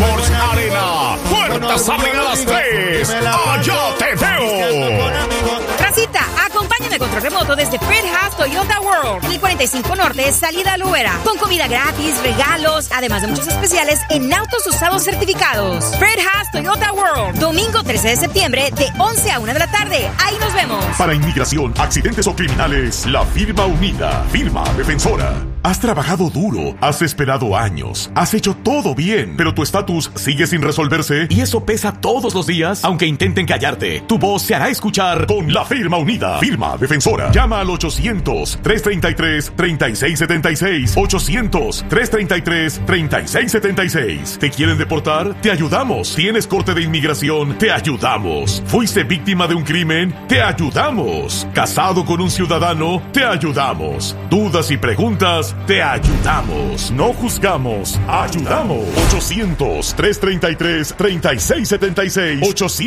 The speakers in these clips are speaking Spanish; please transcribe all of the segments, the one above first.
Sports Arena. Puertas abren a las 3. ¡Allá te veo! Racita, acompáñame a control remoto desde Fred Haas Toyota World. En el 45 Norte, salida a Loera. Con comida gratis, regalos, además de muchos especiales en autos usados certificados. Fred Haas Toyota World. Domingo 13 de septiembre de 11 a 1 de la tarde. Ahí nos vemos. Para inmigración, accidentes o criminales, la firma unida. Firma defensora. Has trabajado duro, has esperado años, has hecho todo bien, pero tu estatus sigue sin resolverse y eso pesa todos los días, aunque intenten callarte. Tu voz se hará escuchar con la firma unida. Firma defensora. Llama al 800-333-3676. 800-333-3676. ¿Te quieren deportar? Te ayudamos. ¿Tienes corte de inmigración? Te ayudamos. ¿Fuiste víctima de un crimen? Te ayudamos. ¿Casado con un ciudadano? Te ayudamos. ¿Dudas y preguntas? Te ayudamos. No juzgamos, ayudamos. 800-333-3676.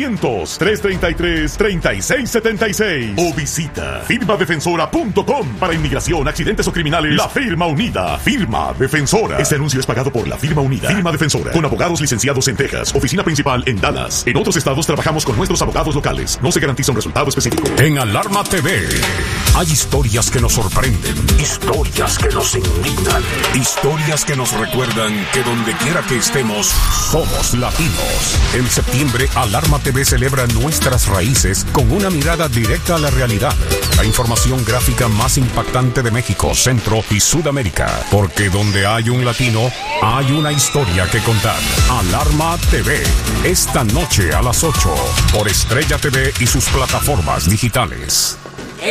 800-333-3676. O visita firmadefensora.com. Para inmigración, accidentes o criminales, la firma unida. Firma defensora. Este anuncio es pagado por la firma unida. Firma defensora. Con abogados licenciados en Texas. Oficina principal en Dallas. En otros estados trabajamos con nuestros abogados locales. No se garantiza un resultado específico. En Alarma TV hay historias que nos sorprenden. Historias que nos indignan. Historias que nos recuerdan que donde quiera que estemos, somos latinos. En septiembre, Alarma TV celebra nuestras raíces con una mirada directa a la realidad. La información gráfica más impactante de México, Centro y Sudamérica. Porque donde hay un latino, hay una historia que contar. Alarma TV. Esta noche a las 8 por Estrella TV y sus plataformas digitales.